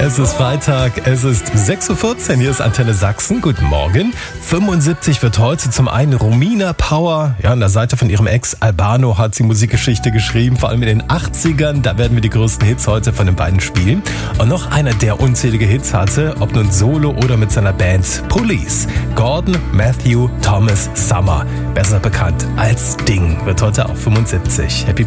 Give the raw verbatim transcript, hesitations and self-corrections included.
Es ist Freitag, es ist sechs Uhr vierzehn, hier ist Antenne Sachsen. Guten Morgen. fünfundsiebzig wird heute zum einen Romina Power. Ja, an der Seite von ihrem Ex Albano hat sie Musikgeschichte geschrieben, vor allem in den achtzigern. Da werden wir die größten Hits heute von den beiden spielen. Und noch einer, der unzählige Hits hatte, ob nun solo oder mit seiner Band Police. Gordon Matthew Thomas Summer, besser bekannt als Ding, wird heute auch fünfundsiebzig. Happy